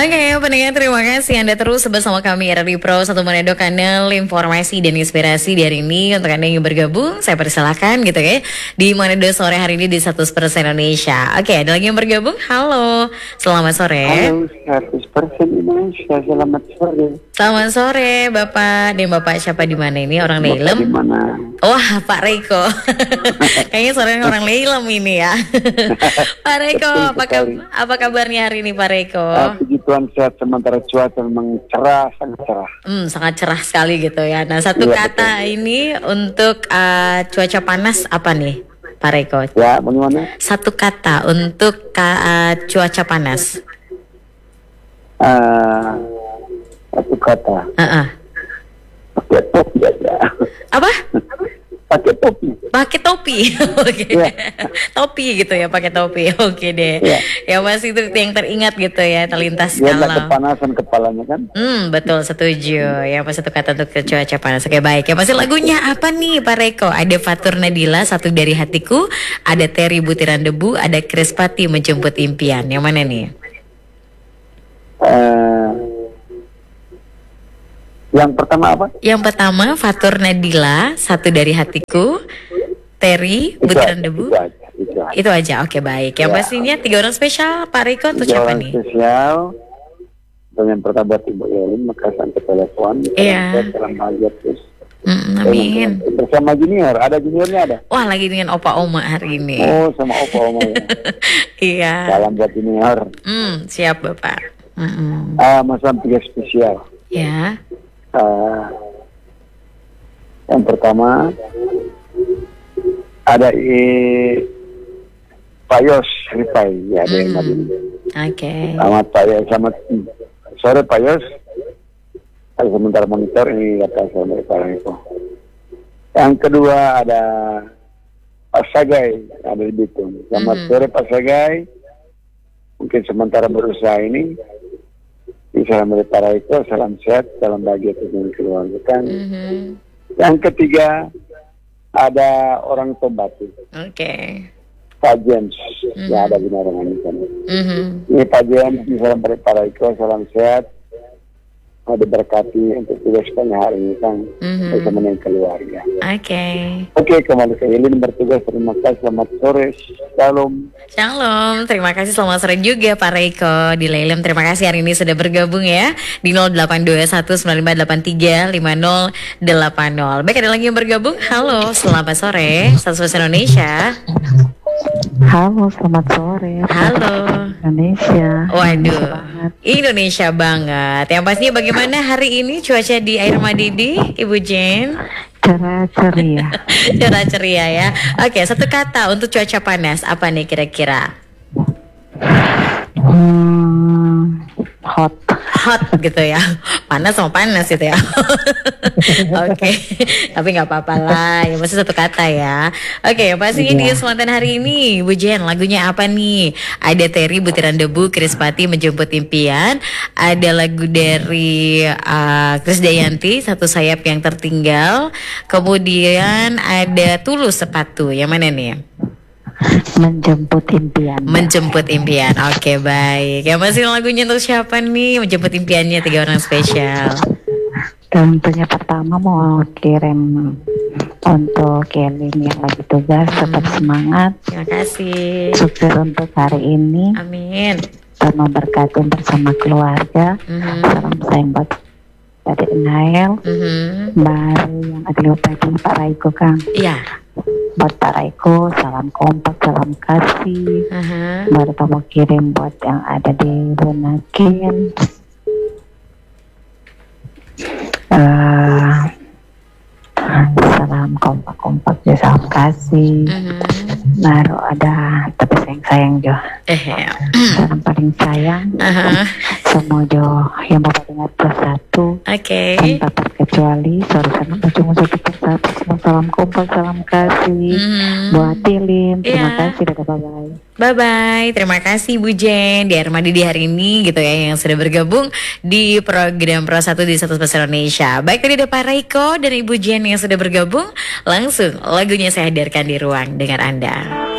Oke, pendengar terima kasih Anda terus bersama kami RRI Pro 1 Manado, kanal informasi dan inspirasi di hari ini. Untuk Anda yang bergabung, saya persilakan gitu ya di Manado sore hari ini di 100% Indonesia. Oke, ada lagi yang bergabung. Halo, selamat sore. Halo, 100% Indonesia. Selamat sore. Selamat sore, Bapak. Dan Bapak siapa di mana ini? Orang Leilem? Di mana? Wah, Pak Reiko. Kayaknya suaranya orang Leilem ini ya. Pak Reiko, apa kabarnya hari ini Pak Reiko? Puji Tuhan sehat, sementara cuaca memang cerah, sangat cerah. Sangat cerah sekali gitu ya. Nah, satu kata betul. Ini untuk cuaca panas apa nih, Pak Reiko? Ya, bagaimana? Satu kata untuk cuaca panas. Satu kata. Pakai topi aja. Apa? Pakai topi. Pakai topi. Oke. Ya. Topi gitu ya, pakai topi. Oke deh. Ya. Ya masih itu yang teringat gitu ya, terlintas Biar kalau kepanasan kepalanya kan. Betul, setuju. Ya, pas satu kata untuk cuaca panas. Oke, baik. Ya, pasti lagunya apa nih, Pak Reiko? Ada Fatur Nadila, Satu Dari Hatiku. Ada Terry Butiran Debu. Ada Krispati Menjemput Impian. Yang mana nih? Yang pertama apa? Yang pertama Fatur Nadila, Satu Dari Hatiku. Terry Butiran Debu. Itu aja. Oke, baik. Yang pastinya 3 orang spesial, Pak Reiko, untuk siapa nih? 3 orang spesial. Dengan pertama buat Ibu Yelin, maka sampai telepon. Iya. Dalam bahagia terus. Amin. Bersama junior, ada juniornya ada. Wah, lagi dengan Opa Oma hari ini. Oh, sama Opa Oma ya. Iya. Salam buat junior. Siap Bapak. Masa 3 spesial. Ya. Yang pertama ada Pak Yos Ripai, ya ada yang tadi. Oke. Selamat Pak Yos, selamat sore Pak Yos. Ada sementara monitor ini kata saya dari Pak Reiko. Yang kedua ada Pak Sagai, ada di Bitung. Selamat sore Pak Sagai. Mungkin sementara berusaha ini. Salam dari Pak Reiko, salam sehat, salam bahagia dengan keluarga kan. Yang ketiga ada orang Tombatu. Oke. Pak James, yang ada di Narangan ini kan. Ini Pak James, salam dari Pak Reiko, salam sehat. Diberkati untuk tugasnya hari ini kan bersama dengan keluarga. Oke, kembali ke Yelin bertugas. Terima kasih, selamat sore, shalom. Shalom, terima kasih, selamat sore juga Pak Reiko di Leilem. Terima kasih hari ini sudah bergabung ya di 082195835080. Baik, ada lagi yang bergabung. Halo, selamat sore, Satu Indonesia. Halo, selamat sore. Halo. Indonesia. Waduh, Indonesia banget. Yang pastinya bagaimana hari ini cuaca di Air Madidi, Ibu Jen? Cerah ceria. Cerah ceria ya. Oke, satu kata untuk cuaca panas. Apa nih kira-kira? Hot. Hot gitu ya. Panas sama panas gitu ya. Oke. Tapi gak apa-apa lah. Ya masih satu kata ya. Oke, pastinya di kesempatan hari ini Bu Jen, lagunya apa nih? Ada Terry Butiran Debu, Krispati Menjemput Impian. Ada lagu dari Krisdayanti, Satu Sayap Yang Tertinggal. Kemudian ada Tulus Sepatu. Yang mana nih? Menjemput Impian. Menjemput Impian. Oke, baik. Yang masih lagunya untuk siapa nih? Menjemput Impiannya 3 orang spesial. Tentunya pertama mau kirim untuk Kelin yang lagi tugas, tetap semangat. Terima kasih. Sukses untuk hari ini. Amin. Dan memberkati bersama keluarga. Salam sayang buat Adik Nael. Baru yang ada tadi Pak Reiko Kang. Iya. Buat Pak Reiko, salam kompak, salam kasih. Baru kamu kirim buat yang ada di Bunakin. Salam kompak-kompak juga, salam kasih. Baru ada tapi sayang-sayang Jo. Salam paling sayang. Semua Jo yang Bapak dengar persatu. Tanpa terkecuali. Salam berjumpa satu persatu. Salam kompak, salam kasih. Buat Tilin, terima kasih. Dadah, bye-bye. Bye-bye, terima kasih Bu Jen di Armadi di hari ini gitu ya, yang sudah bergabung di program Pro 1 di 100% Indonesia. Baik, tadi ada Pak Reiko dan Ibu Jen yang sudah bergabung. Langsung lagunya saya hadirkan di ruang dengar Anda.